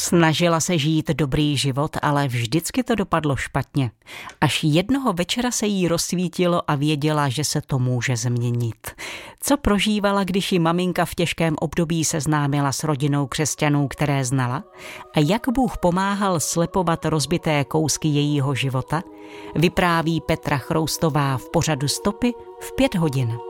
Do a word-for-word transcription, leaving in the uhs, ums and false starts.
Snažila se žít dobrý život, ale vždycky to dopadlo špatně. Až jednoho večera se jí rozsvítilo a věděla, že se to může změnit. Co prožívala, když ji maminka v těžkém období seznámila s rodinou křesťanů, které znala? A jak Bůh pomáhal slepovat rozbité kousky jejího života? Vypráví Petra Chroustová v pořadu Stopy v pět hodin.